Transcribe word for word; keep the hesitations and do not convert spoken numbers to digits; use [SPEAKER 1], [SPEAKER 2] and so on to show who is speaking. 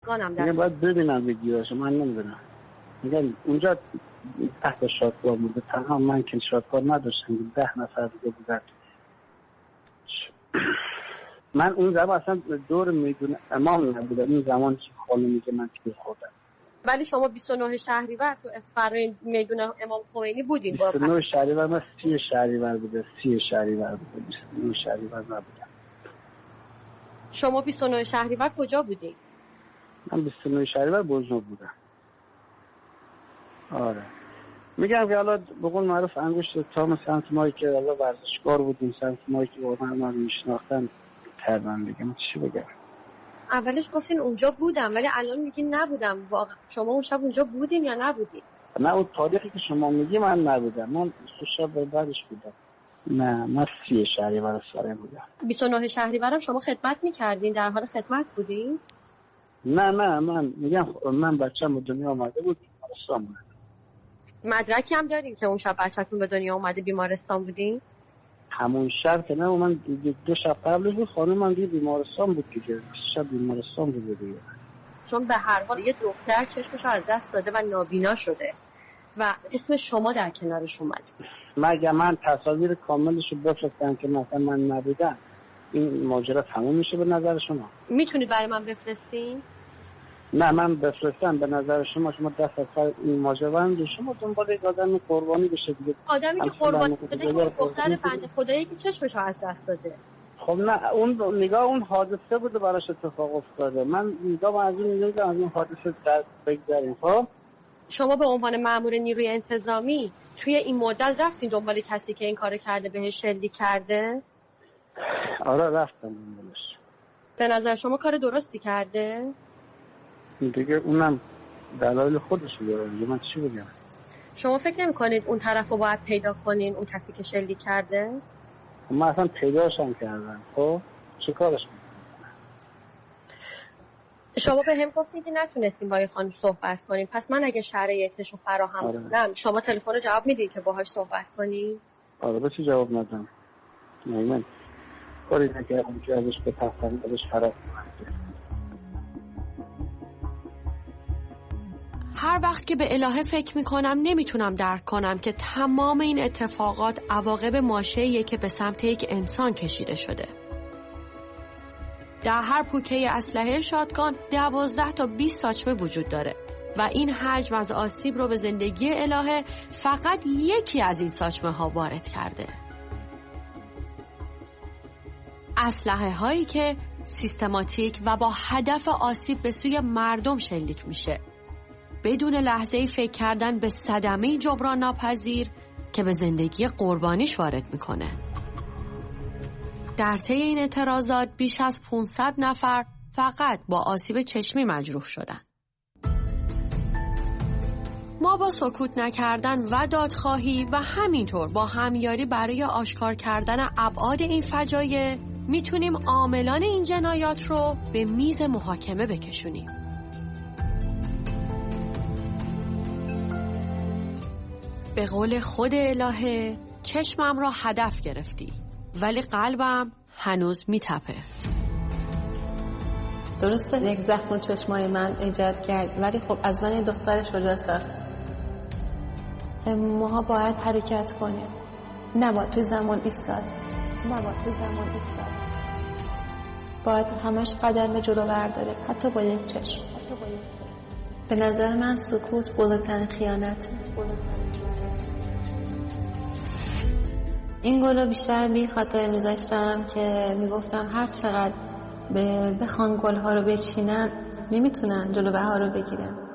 [SPEAKER 1] شاتگانم دست.
[SPEAKER 2] میگم باید ببینم ویدیوهاشو، من نمیدونم. میگم اونجا تحت شاتگاه بوده، تنها من که شاتگاه نداشتم، ده نفر دیگه بودن. من اون زمان اصلا دور میدون امام نبودم، این زمان که خاله میگه من تیر خوردم.
[SPEAKER 1] ولی شما بیست و نه شهریور تو اسفرین میدون امام خمینی بودین؟
[SPEAKER 2] بیست و نه شهریور من سی شهریور بوده، سی شهریور بوده، بیست و نه شهریور نبودم.
[SPEAKER 1] شما بیست و نه شهریور کجا بودین؟
[SPEAKER 2] من بیست و نه شهریور بزرگ بودم. آره میگم که حالا به قول معروف انگشت تام سمت مایی که حالا ورزشکار بودیم، سمت مایی که واقعا ما رو میشناختن کردن. بگم چی بگم؟
[SPEAKER 1] اولش گفتین اونجا بودم ولی الان میگین نبودم. واقعا شما اون شب اونجا بودین یا نبودین؟
[SPEAKER 2] نه اون تاریخی که شما میگی من نبودم، من سه شب بعدش بودم. نه من سی شهریور سال بودم.
[SPEAKER 1] بیست و نه شهریورم شما خدمت میکردین؟ در حال خدمت بودین؟
[SPEAKER 2] نه نه من میگم من بچه‌م به دنیا آمده بود، بیمارستان بودم.
[SPEAKER 1] مدرکی هم دارین که اون شب بچه‌تون به دنیا اومده بیمارستان بودین؟
[SPEAKER 2] همون شب که نه، من دو شب قبلش بود خانم من دیگه بیمارستان بود دیگه، شب بیمارستان بود دیگه.
[SPEAKER 1] چون به هر حال یه دختر چشمشو از دست داده و نابینا شده و اسم شما در کنارش اومد.
[SPEAKER 2] مگه من تصاویر کاملشو بفرستم که مثلا من نبودم این ماجرا تموم میشه به نظر شما؟
[SPEAKER 1] میتونید برای من بفرستین؟
[SPEAKER 2] نه من بفرستم به نظر شما شما دست از سر این ماجرا هم شما دنبال یک آدم قربانی بشه دیگه.
[SPEAKER 1] آدمی که قربانی شده که دختر بنده خدایی که چشمشو از دست داده.
[SPEAKER 2] خب نه اون نگاه اون حادثه بوده براش اتفاق افتاده. من نگاه از این نگاه از این حادثه در بگذاریم. خب
[SPEAKER 1] شما به عنوان مأمور نیروی انتظامی توی این مدت رفتین دنبال کسی که این کارو کرده بهش شلیک کرده؟
[SPEAKER 2] آره رفتم دنبالش.
[SPEAKER 1] به نظر شما کار درستی کرده؟
[SPEAKER 2] دیگه اونم دلایل خودش داره دیگه، من چی بگم؟
[SPEAKER 1] شما فکر نمی‌کنید اون طرفو باید پیدا کنین، اون کسی که شلیک کرده؟
[SPEAKER 2] من اصلا پیداش هم کردم. خب چه کارش میکنم؟
[SPEAKER 1] شما به هم گفتین که نتونستین با این خانم صحبت کنین، پس من اگه شرایطش رو فراهم کنم آره. شما تلفن رو جواب میدین که باهاش صحبت کنین؟
[SPEAKER 2] آره به چی جواب ندم؟ نه من کاری نکردم که ازش به تفهم ازش فرار کنم.
[SPEAKER 3] هر وقت که به الهه فکر میکنم نمیتونم درک کنم که تمام این اتفاقات عواقب ماشه‌ایه که به سمت یک انسان کشیده شده. در هر پوکه اسلحه شاتگان دوازده تا بیست ساچمه وجود داره و این حجم از آسیب رو به زندگی الهه فقط یکی از این ساچمه ها وارد کرده. اسلحه هایی که سیستماتیک و با هدف آسیب به سوی مردم شلیک میشه، بدون لحظه‌ای فکر کردن به صدمه جبران ناپذیر که به زندگی قربانیش وارد میکنه. در طی این اعتراضات بیش از پانصد نفر فقط با آسیب چشمی مجروح شدن. ما با سکوت نکردن و دادخواهی و همینطور با همیاری برای آشکار کردن ابعاد این فجایع میتونیم عاملان این جنایات رو به میز محاکمه بکشونیم. به قول خود الهه چشمم را هدف گرفتی ولی قلبم هنوز میتپه.
[SPEAKER 4] درسته یک زخم چشمای من ایجاد کرد ولی خب از من دختر شجاع ساخت. ماها باید حرکت کنیم، نباید توی زمان ایستاد، نباید توی زمان ایستاد. باید همش قدم جلو برداره، حتی با یک چشم. به نظر من سکوت بزرگترین خیانت. این گل رو بیشتر بی خاطر میذاشتم که میگفتم هر چقدر بخوان گل ها رو بچینن نمیتونن جلو بهار رو بگیرن.